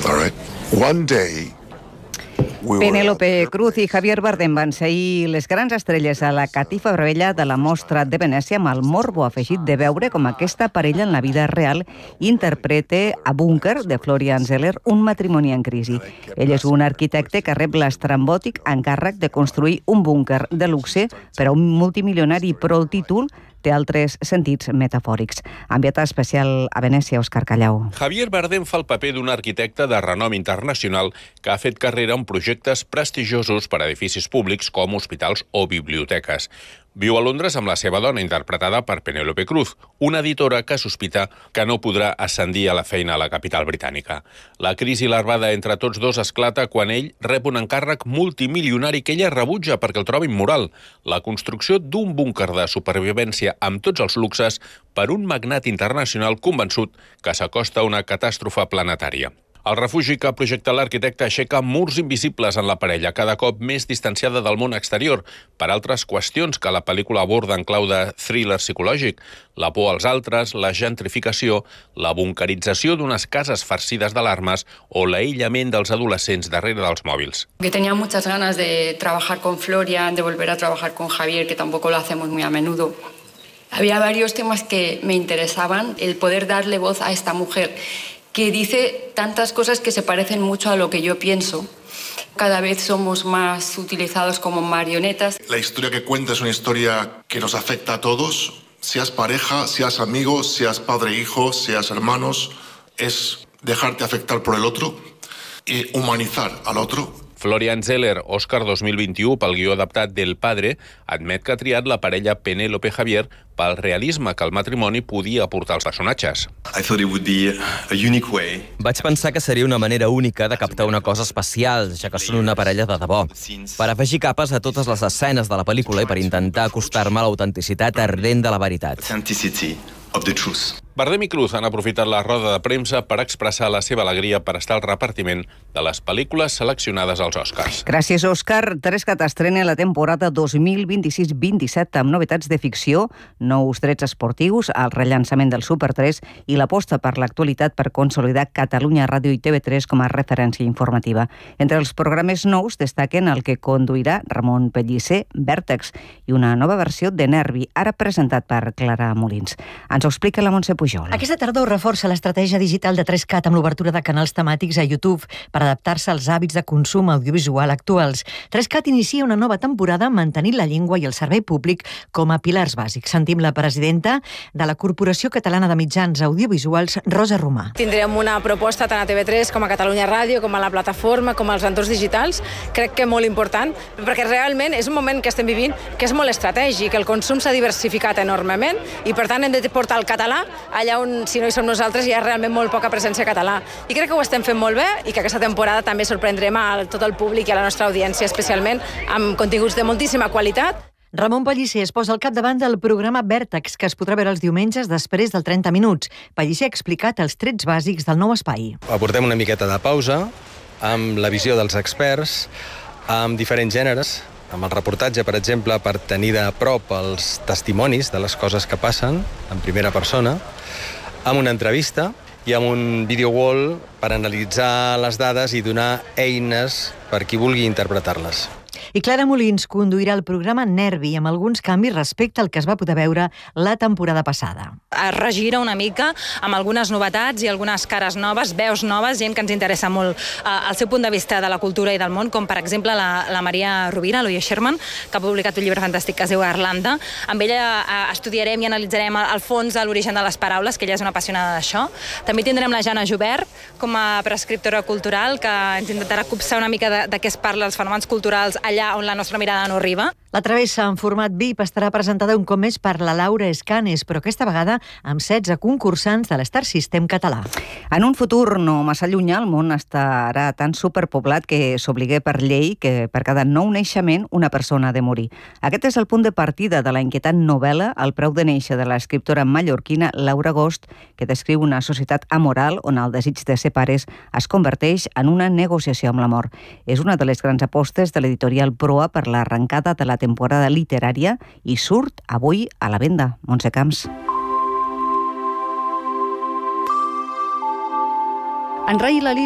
All right? One day, Penélope Cruz i Javier Bardem van ser ahir les grans estrelles a la catifa vermella de la Mostra de Venècia, amb el morbo afegit de veure com aquesta parella en la vida real interpreta a Búnquer, de Florian Zeller, un matrimoni en crisi. Ell és un arquitecte que rep l'estrambòtic encàrrec de construir un búnquer de luxe per a un multimilionari, però el títol té altres sentits metafòrics. Enviat especial a Venècia, Òscar Callau. Javier Bardem fa el paper d'un arquitecte de renom internacional que ha fet carrera en projectes prestigiosos per a edificis públics com hospitals o biblioteques. Viu a Londres amb la seva dona, interpretada per Penélope Cruz, una editora que sospita que no podrà ascendir a la feina a la capital britànica. La crisi larvada entre tots dos esclata quan ell rep un encàrrec multimilionari que ella rebutja perquè el troba immoral: la construcció d'un búnquer de supervivència amb tots els luxes per un magnat internacional convençut que s'acosta a una catàstrofe planetària. El refugi que projecta l'arquitecte aixeca murs invisibles en la parella, cada cop més distanciada del món exterior, per altres qüestions que la pel·lícula aborda en clau de thriller psicològic: la por als altres, la gentrificació, la bunkerització d'unes cases farcides d'alarmes o l'aïllament dels adolescents darrere dels mòbils. Que tenía muchas ganas de trabajar con Florian, de volver a trabajar con Javier, que tampoco lo hacemos muy a menudo. Había varios temas que me interesaban, el poder darle voz a esta mujer que dice tantas cosas que se parecen mucho a lo que yo pienso. Cada vez somos más utilizados como marionetas. La historia que cuenta es una historia que nos afecta a todos, seas pareja, seas amigo, seas padre-hijo, seas hermanos. Es dejarte afectar por el otro y humanizar al otro. Florian Zeller, Òscar 2021 pel guió adaptat del Padre, admet que ha triat la parella Penélope Javier pel realisme que el matrimoni podia aportar als personatges. Vaig pensar que seria una manera única de captar una cosa especial, ja que són una parella de debò. Per afegir capes a totes les escenes de la pel·lícula i per intentar acostar-me a l'autenticitat ardent de la veritat. Bardem i Cruz han aprofitat la roda de premsa per expressar la seva alegria per estar al repartiment de les pel·lícules seleccionades als Oscars. Gràcies, Òscar. 3CAT estrena la temporada 2026-27 amb novetats de ficció, nous drets esportius, el rellançament del Super 3 i l'aposta per l'actualitat per consolidar Catalunya Ràdio i TV3 com a referència informativa. Entre els programes nous destaquen el que conduirà Ramon Pellicer, Vèrtex, i una nova versió de Nervi, ara presentat per Clara Molins. Ens ho explica la Montse Pujol. Aquesta tardor reforça l'estratègia digital de 3CAT amb l'obertura de canals temàtics a YouTube per adaptar-se als hàbits de consum audiovisual actuals. 3CAT inicia una nova temporada mantenint la llengua i el servei públic com a pilars bàsics. Sentim la presidenta de la Corporació Catalana de Mitjans Audiovisuals, Rosa Romà. Tindrem una proposta tant a TV3 com a Catalunya Ràdio, com a la plataforma, com als entorns digitals, crec que molt important, perquè realment és un moment que estem vivint que és molt estratègic, el consum s'ha diversificat enormement i per tant hem de portar el català allà on, si no hi som nosaltres, hi ha realment molt poca presència català. I crec que ho estem fent molt bé i que aquesta temporada també sorprendrem a tot el públic i a la nostra audiència, especialment amb continguts de moltíssima qualitat. Ramon Pellicer es posa al capdavant del programa Vèrtex, que es podrà veure els diumenges després del 30 minuts. Pellicer ha explicat els trets bàsics del nou espai. Aportem una miqueta de pausa amb la visió dels experts, amb diferents gèneres, amb el reportatge, per exemple, per tenir de prop els testimonis de les coses que passen en primera persona, amb una entrevista i amb un video wall per analitzar les dades i donar eines per qui vulgui interpretar-les. I Clara Molins conduirà el programa Nervi amb alguns canvis respecte al que es va poder veure la temporada passada. Es regira una mica amb algunes novetats i algunes cares noves, veus noves, gent que ens interessa molt el seu punt de vista de la cultura i del món, com per exemple la Maria Rovira, l'Oia Sherman, que ha publicat un llibre fantàstic que es diu Irlanda. Amb ella estudiarem i analitzarem el fons de l'origen de les paraules, que ella és una apassionada d'això. També tindrem la Jana Jubert com a prescriptora cultural, que ens intentarà copsar una mica de què es parla, els fenòmens culturals allà on la nostra mirada no arriba. La travessa en format VIP estarà presentada un cop més per la Laura Escanes, però aquesta vegada amb 16 concursants de l'Star System català. En un futur no massa llunyà, el món estarà tan superpoblat que s'obligue per llei que per cada nou naixement una persona ha de morir. Aquest és el punt de partida de la inquietant novel·la El preu de néixer, de l'escriptora mallorquina Laura Agost, que descriu una societat amoral on el desig de ser pares es converteix en una negociació amb la mort. És una de les grans apostes de l'editorial Proa per l'arrencada de la temporada literària i surt avui a la venda. Montse Camps. En Rai i la